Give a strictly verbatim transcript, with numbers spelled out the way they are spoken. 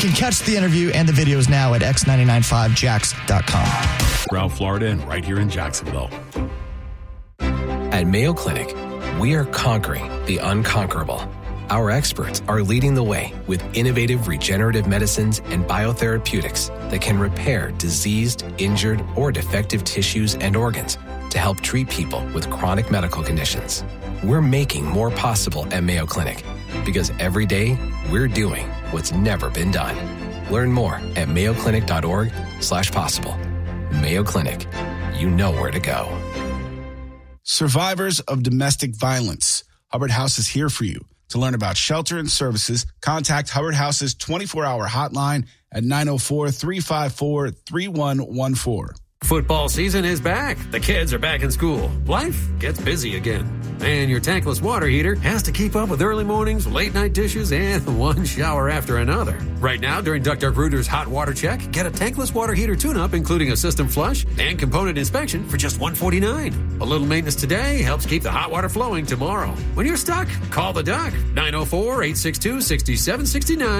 can catch the interview and the videos now at x nine nine five jacks dot com. Ground Florida and right here in Jacksonville. At Mayo Clinic, we are conquering the unconquerable. Our experts are leading the way with innovative regenerative medicines and biotherapeutics that can repair diseased, injured, or defective tissues and organs to help treat people with chronic medical conditions. We're making more possible at Mayo Clinic because every day we're doing what's never been done. Learn more at mayoclinic.org slash possible. Mayo Clinic, you know where to go. Survivors of domestic violence, Hubbard House is here for you. To learn about shelter and services, contact Hubbard House's twenty-four hour hotline at nine oh four, three five four, three one one four. Football season is back. The kids are back in school. Life gets busy again. And your tankless water heater has to keep up with early mornings, late night dishes, and one shower after another. Right now, during Duck Duck Rooter's Hot Water Check, get a tankless water heater tune-up, including a system flush and component inspection for just one hundred forty-nine dollars. A little maintenance today helps keep the hot water flowing tomorrow. When you're stuck, call the Duck. nine oh four, eight six two, six seven six nine.